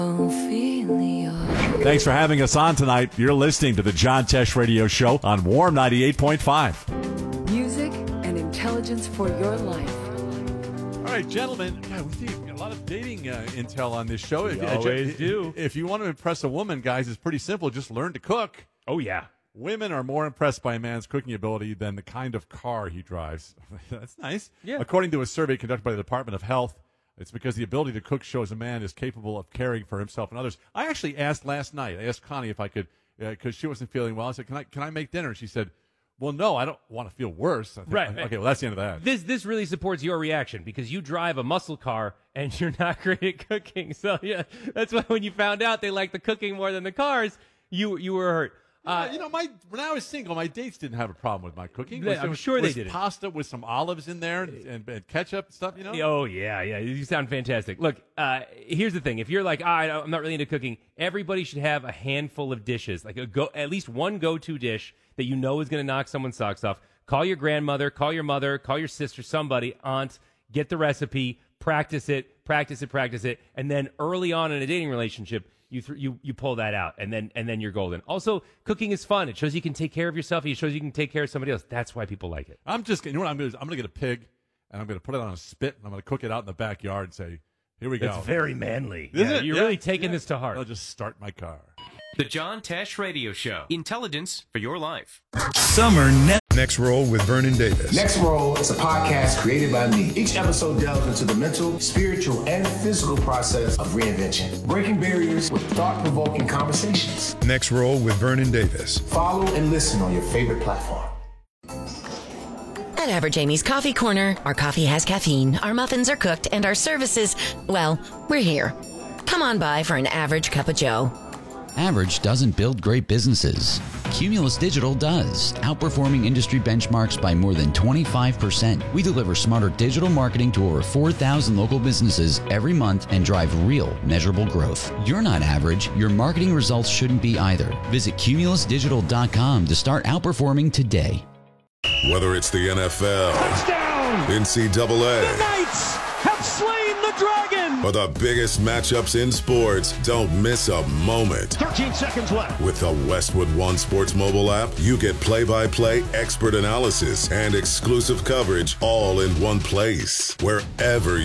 Thanks for having us on tonight. You're listening to the John Tesh Radio Show on Warm 98.5. Music and intelligence for your life. All right, gentlemen, we see a lot of dating intel on this show. We always do. If you want to impress a woman, guys, it's pretty simple. Just learn to cook. Oh, yeah. Women are more impressed by a man's cooking ability than the kind of car he drives. That's nice. Yeah. According to a survey conducted by the Department of Health, it's because the ability to cook shows a man is capable of caring for himself and others. I actually asked last night, I asked Connie if I could, because she wasn't feeling well. I said, can I make dinner? And she said, well, no, I don't want to feel worse. I think, right. Okay, well, that's the end of that. This really supports your reaction because you drive a muscle car and you're not great at cooking. So, yeah, that's why when you found out they like the cooking more than the cars, you were hurt. When I was single, my dates didn't have a problem with my cooking. I'm sure they didn't. Pasta with some olives in there and ketchup and stuff, Oh, yeah. You sound fantastic. Look, here's the thing. If you're like, I'm not really into cooking, everybody should have a handful of dishes, like at least one go-to dish that you know is going to knock someone's socks off. Call your grandmother, call your mother, call your sister, somebody, aunt, get the recipe, practice it, and then early on in a dating relationship, you pull that out, and then you're golden. Also, cooking is fun. It shows you can take care of yourself. It shows you can take care of somebody else. That's why people like it. You know what I'm going to do? I'm going to get a pig, and I'm going to put it on a spit, and I'm going to cook it out in the backyard and say, here we go. It's very manly. Isn't it? You're really taking this to heart. I'll just start my car. The John Tesh Radio Show. Intelligence for your life. Next Roll with Vernon Davis. Next Roll is a podcast created by me. Each episode delves into the mental, spiritual, and physical process of reinvention, breaking barriers with thought-provoking conversations. Next Roll with Vernon Davis. Follow and listen on your favorite platform. At Average Amy's Coffee Corner, our coffee has caffeine, our muffins are cooked, and our services, well, we're here. Come on by for an average cup of joe. Average doesn't build great businesses. Cumulus Digital does, outperforming industry benchmarks by more than 25%. We deliver smarter digital marketing to over 4,000 local businesses every month and drive real, measurable growth. You're not average. Your marketing results shouldn't be either. Visit cumulusdigital.com to start outperforming today. Whether it's the NFL, touchdown, NCAA, the Knights have slain the dragon, or the biggest matchups in sports, don't miss a moment. 13 seconds left. With the Westwood One Sports mobile app, you get play-by-play, expert analysis, and exclusive coverage all in one place. Wherever